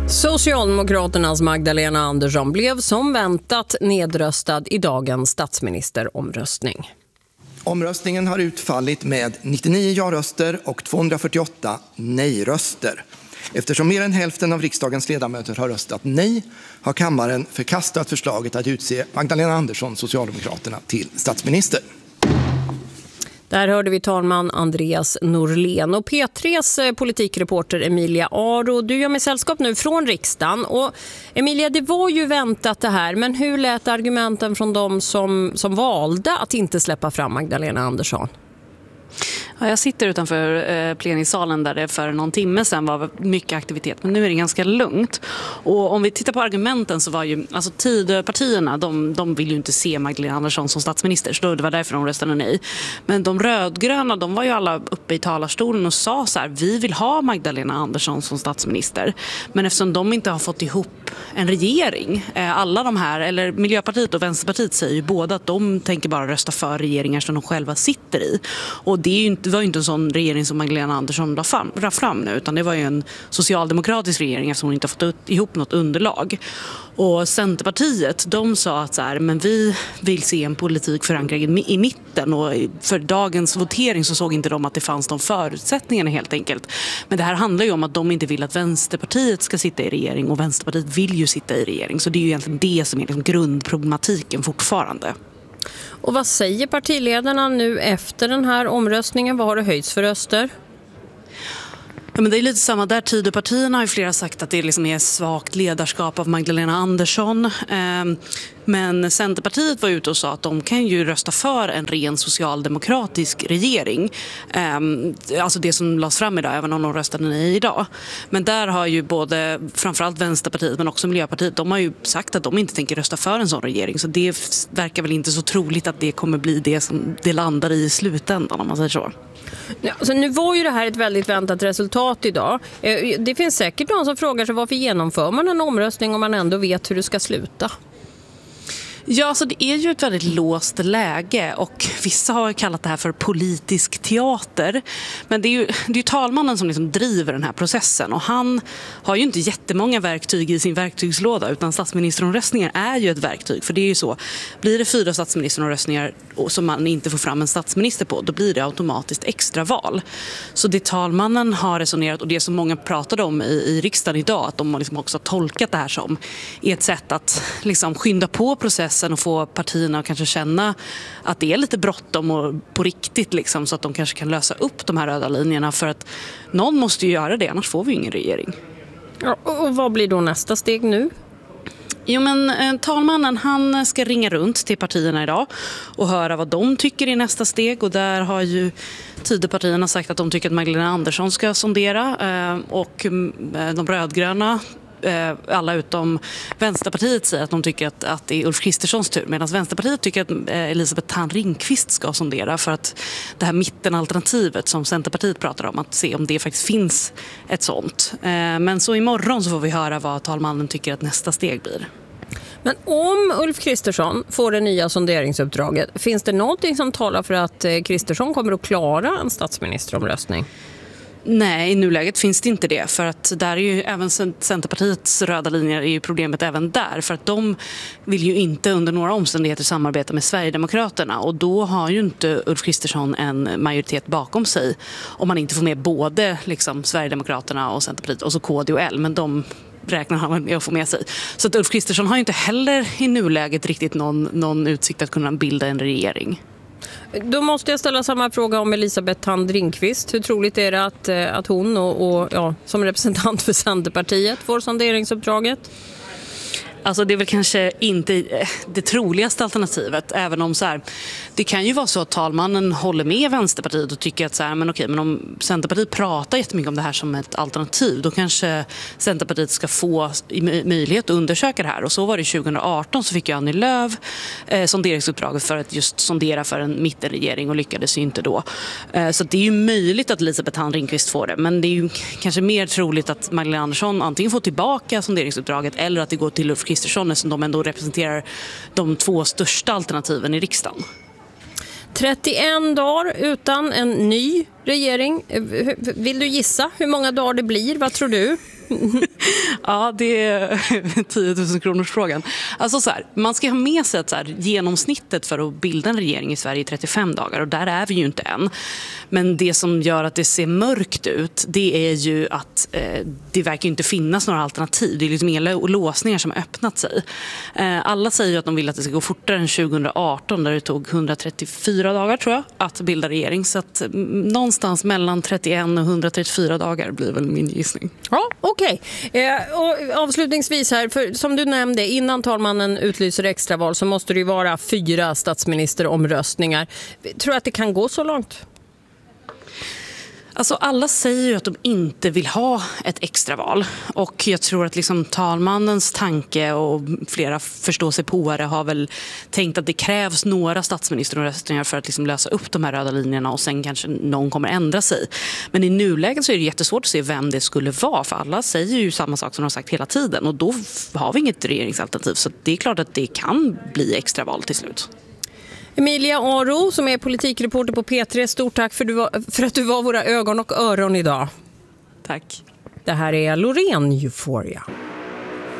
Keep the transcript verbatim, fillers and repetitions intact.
Socialdemokraternas Magdalena Andersson blev som väntat nedröstad i dagens statsministeromröstning. Omröstningen har utfallit med nittionio ja-röster och tvåhundrafyrtioåtta nej-röster. Eftersom mer än hälften av riksdagens ledamöter har röstat nej har kammaren förkastat förslaget att utse Magdalena Andersson, Socialdemokraterna, till statsminister. Där hörde vi talman Andreas Norlén och P tre:s politikreporter Emilia Aro. Du gör med sällskap nu från riksdagen. Och Emilia, det var ju väntat det här, men hur lät argumenten från de som, som valde att inte släppa fram Magdalena Andersson? Ja, jag sitter utanför eh, plenisalen där det för någon timme sedan var mycket aktivitet, men nu är det ganska lugnt. Och om vi tittar på argumenten så var ju, alltså Tidöpartierna, de, de vill ju inte se Magdalena Andersson som statsminister, så det var därför de röstade nej. Men de rödgröna, de var ju alla uppe i talarstolen och sa så här: vi vill ha Magdalena Andersson som statsminister. Men eftersom de inte har fått ihop en regering, eh, alla de här, eller Miljöpartiet och Vänsterpartiet säger ju båda att de tänker bara rösta för regeringar som de själva sitter i. Och det är ju inte Det var ju inte en sån regering som Magdalena Andersson la fram, la fram nu, utan det var ju en socialdemokratisk regering som hon inte har fått ut, ihop något underlag. Och Centerpartiet, de sa att så här, men vi vill se en politik förankrad i mitten, och för dagens votering så såg inte de att det fanns de förutsättningarna helt enkelt. Men det här handlar ju om att de inte vill att Vänsterpartiet ska sitta i regering, och Vänsterpartiet vill ju sitta i regering, så det är ju egentligen det som är liksom grundproblematiken fortfarande. Och vad säger partiledarna nu efter den här omröstningen? Vad har det höjts för röster? Ja, men det är lite samma där. Tidöpartierna har ju flera sagt att det liksom är svagt ledarskap av Magdalena Andersson. Men Centerpartiet var ute och sa att de kan ju rösta för en ren socialdemokratisk regering. Alltså det som lades fram idag, även om de röstade nej idag. Men där har ju både framförallt Vänsterpartiet men också Miljöpartiet, de har ju sagt att de inte tänker rösta för en sån regering. Så det verkar väl inte så troligt att det kommer bli det som det landar i slutändan, om man säger så. Ja, så nu var ju det här ett väldigt väntat resultat idag. Det finns säkert någon som frågar sig varför genomför man en omröstning om man ändå vet hur det ska sluta? Ja, så det är ju ett väldigt låst läge, och vissa har kallat det här för politisk teater. Men det är ju, det är ju talmannen som liksom driver den här processen, och han har ju inte jättemånga verktyg i sin verktygslåda, utan statsministeromröstningar är ju ett verktyg. För det är ju så, blir det fyra statsministeromröstningar som man inte får fram en statsminister på, då blir det automatiskt extraval. Så det talmannen har resonerat, och det som många pratade om i, i riksdagen idag, att de har liksom också tolkat det här som, är ett sätt att liksom skynda på processen och få partierna att kanske känna att det är lite bråttom och på riktigt, liksom, så att de kanske kan lösa upp de här röda linjerna, för att någon måste ju göra det, annars får vi ingen regering. Ja, och vad blir då nästa steg nu? Jo, men eh, talmannen, han ska ringa runt till partierna idag och höra vad de tycker i nästa steg, och där har ju Tidöpartierna sagt att de tycker att Magdalena Andersson ska sondera, eh, och eh, de rödgröna, alla utom Vänsterpartiet, säger att de tycker att, att det är Ulf Kristerssons tur, medan Vänsterpartiet tycker att Elisabeth Thand Ringqvist ska sondera, för att det här mittenalternativet som Centerpartiet pratar om, att se om det faktiskt finns ett sånt. Men så imorgon så får vi höra vad talmannen tycker att nästa steg blir. Men om Ulf Kristersson får det nya sonderingsuppdraget, finns det någonting som talar för att Kristersson kommer att klara en statsministeromröstning? Nej, i nuläget finns det inte det, för att där är ju även Centerpartiets röda linjer är ju problemet även där, för att de vill ju inte under några omständigheter samarbeta med Sverigedemokraterna, och då har ju inte Ulf Kristersson en majoritet bakom sig om man inte får med både liksom Sverigedemokraterna och Centerpartiet och så K D och L, men de räknar han med att få med sig. Så att Ulf Kristersson har ju inte heller i nuläget riktigt någon, någon utsikt att kunna bilda en regering. Då måste jag ställa samma fråga om Elisabeth Thand Ringqvist. Hur troligt är det att, att hon och, och ja, som representant för Centerpartiet får sonderingsuppdraget? Alltså det är väl kanske inte det troligaste alternativet, även om så här, det kan ju vara så att talmannen håller med Vänsterpartiet och tycker att så här, men okej, men om Centerpartiet pratar jättemycket om det här som ett alternativ, då kanske Centerpartiet ska få möjlighet att undersöka det här. Och så var det tjugo arton, så fick ju Annie Lööf eh, sonderingsuppdraget för att just sondera för en mittenregering, och lyckades ju inte då. Eh, så det är ju möjligt att Elisabeth Thand Ringqvist får det, men det är ju kanske mer troligt att Magdalena Andersson antingen får tillbaka sonderingsuppdraget eller att det går till Ulf Kristersson, som de ändå representerar de två största alternativen i riksdagen. trettioen dagar utan en ny regering. Vill du gissa hur många dagar det blir? Vad tror du? Ja, det är tio tusen kronors frågan. Alltså så här, man ska ha med sig att så här, genomsnittet för att bilda en regering i Sverige är trettiofem dagar och där är vi ju inte än. Men det som gör att det ser mörkt ut, det är ju att eh, det verkar inte finnas några alternativ. Det är liksom inga låsningar som har öppnat sig. Eh, alla säger ju att de vill att det ska gå fortare än tjugo arton där det tog hundratrettiofyra dagar tror jag att bilda regering. Så att mm, någonstans mellan trettioen och hundratrettiofyra dagar blir väl min gissning. Ja, okej. Okay. Eh, och avslutningsvis här, för som du nämnde, innan talmannen utlyser extraval så måste det ju vara fyra statsministeromröstningar. Tror du att det kan gå så långt? Alltså alla säger ju att de inte vill ha ett extraval och jag tror att liksom talmannens tanke och flera förståsigpåare har väl tänkt att det krävs några statsministeromröstningar för att liksom lösa upp de här röda linjerna och sen kanske någon kommer ändra sig. Men i nuläget så är det jättesvårt att se vem det skulle vara för alla säger ju samma sak som de har sagt hela tiden och då har vi inget regeringsalternativ så det är klart att det kan bli extraval till slut. Emilia Aro som är politikreporter på P tre, stort tack för, du var, för att du var våra ögon och öron idag. Tack. Det här är Loreen Euphoria.